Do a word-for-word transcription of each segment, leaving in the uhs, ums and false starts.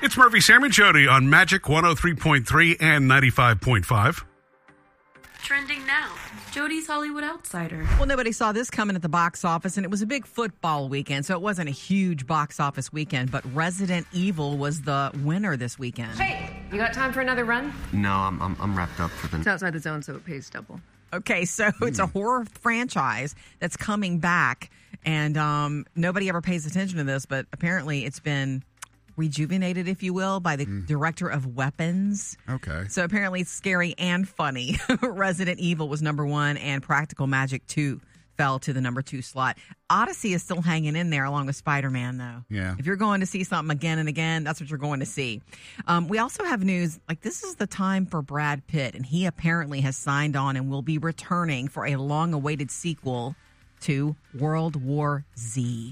It's Murphy, Sam, and Jody on Magic one oh three point three and ninety-five point five. Trending now, Jody's Hollywood Outsider. Well, nobody saw this coming at the box office, and it was a big football weekend, so it wasn't a huge box office weekend, but Resident Evil was the winner this weekend. Hey, you got time for another run? No, I'm I'm, I'm wrapped up for the... It's outside the zone, so it pays double. Okay, so it's a horror franchise that's coming back, and um, nobody ever pays attention to this, but apparently it's been rejuvenated, if you will, by the mm. director of Weapons. Okay. So apparently it's scary and funny. Resident Evil was number one, and Practical Magic two fell to the number two slot. Odyssey is still hanging in there along with Spider-Man, though. Yeah. If you're going to see something again and again, that's what you're going to see. Um, we also have news, like this is the time for Brad Pitt, and he apparently has signed on and will be returning for a long-awaited sequel to World War Z.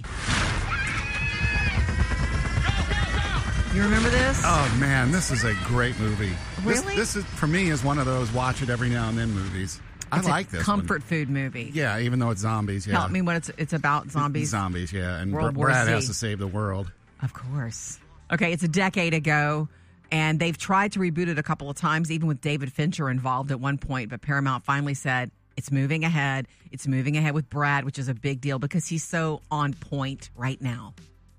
You remember this? Oh, man, this is a great movie. Really? This, this is, for me, is one of those watch it every now and then movies. I It's like a this comfort one. food movie. Yeah, even though it's zombies, yeah. Help me what it's it's about, zombies. Zombies, yeah. And World Br- War Brad Z. has to save the world. Of course. Okay, it's a decade ago, and they've tried to reboot it a couple of times, even with David Fincher involved at one point, but Paramount finally said, it's moving ahead. It's moving ahead with Brad, which is a big deal because he's so on point right now.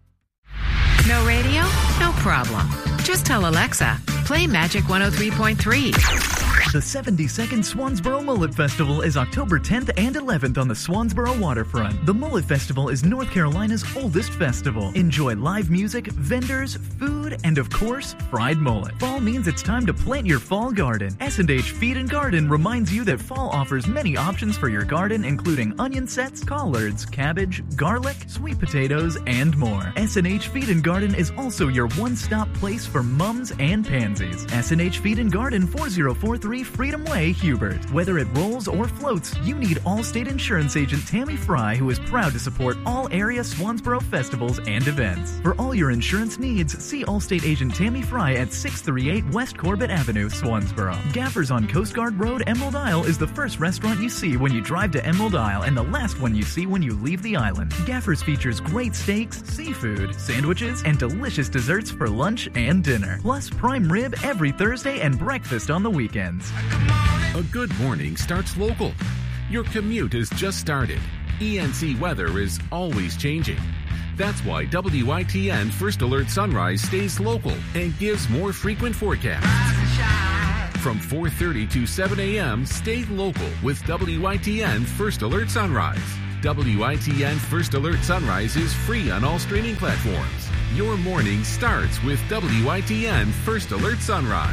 No radio? No problem. Just tell Alexa, play Magic one oh three point three. The seventy-second Swansboro Mullet Festival is October tenth and eleventh on the Swansboro waterfront. The Mullet Festival is North Carolina's oldest festival. Enjoy live music, vendors, food, and of course, fried mullet. Fall means it's time to plant your fall garden. S and H Feed and Garden reminds you that fall offers many options for your garden, including onion sets, collards, cabbage, garlic, sweet potatoes, and more. S and H Feed and Garden is also your one-stop place for mums and pansies. S and H Feed and Garden, four oh four three Freedom Way, Hubert. Whether it rolls or floats, you need Allstate Insurance Agent Tammy Fry, who is proud to support all area Swansboro festivals and events. For all your insurance needs, see Allstate Agent Tammy Fry at six thirty-eight West Corbett Avenue, Swansboro. Gaffer's on Coast Guard Road, Emerald Isle is the first restaurant you see when you drive to Emerald Isle and the last one you see when you leave the island. Gaffer's features great steaks, seafood, sandwiches, and delicious desserts for lunch and dinner. Plus prime rib every Thursday and breakfast on the weekends. A good morning starts local. Your commute has just started. E N C weather is always changing. That's why W I T N First Alert Sunrise stays local and gives more frequent forecasts. From four thirty to seven a.m., stay local with W I T N First Alert Sunrise. W I T N First Alert Sunrise is free on all streaming platforms. Your morning starts with W I T N First Alert Sunrise.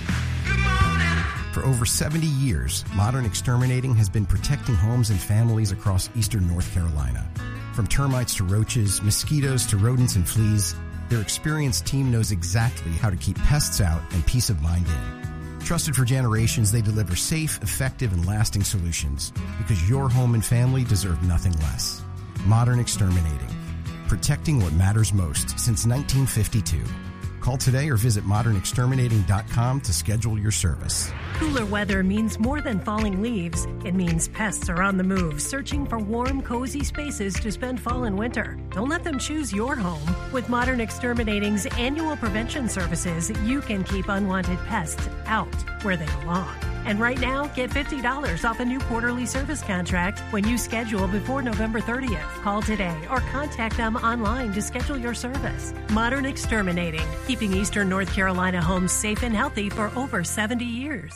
For over seventy years, Modern Exterminating has been protecting homes and families across eastern North Carolina. From termites to roaches, mosquitoes to rodents and fleas, their experienced team knows exactly how to keep pests out and peace of mind in. Trusted for generations, they deliver safe, effective, and lasting solutions because your home and family deserve nothing less. Modern Exterminating, protecting what matters most since nineteen fifty-two. Call today or visit modern exterminating dot com to schedule your service. Cooler weather means more than falling leaves. It means pests are on the move, searching for warm, cozy spaces to spend fall and winter. Don't let them choose your home. With Modern Exterminating's annual prevention services, you can keep unwanted pests out where they belong. And right now, get fifty dollars off a new quarterly service contract when you schedule before November thirtieth. Call today or contact them online to schedule your service. Modern Exterminating, keeping Eastern North Carolina homes safe and healthy for over seventy years.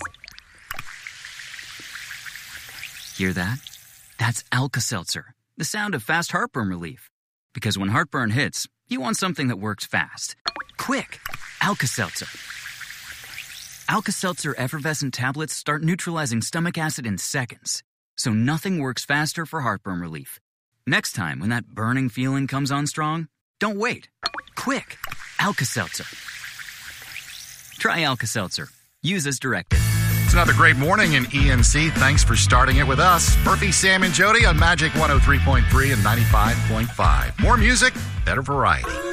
Hear that? That's Alka-Seltzer, the sound of fast heartburn relief. Because when heartburn hits, you want something that works fast. Quick! Alka-Seltzer. Alka-Seltzer effervescent tablets start neutralizing stomach acid in seconds, so nothing works faster for heartburn relief. Next time when that burning feeling comes on strong, don't wait. Quick! Alka-Seltzer. Try Alka-Seltzer. Use as directed. It's another great morning in E N C. Thanks for starting it with us. Murphy, Sam, and Jody on Magic one oh three point three and ninety-five point five. More music, better variety.